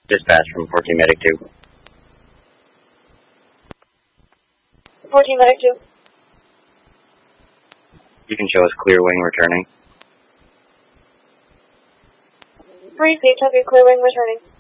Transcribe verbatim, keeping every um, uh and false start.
Dispatch from fourteen Medic two. fourteen Medic two. You can show us clear wing returning. Repeat, copy, clear wing returning.